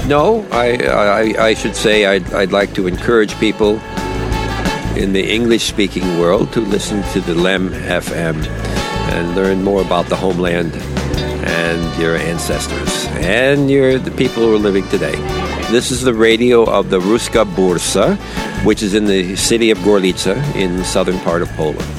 No, I should say I'd like to encourage people in the English-speaking world to listen to the LEM FM and learn more about the homeland and your ancestors and the people who are living today. This is the radio of the Ruska Bursa, which is in the city of Gorlice in the southern part of Poland.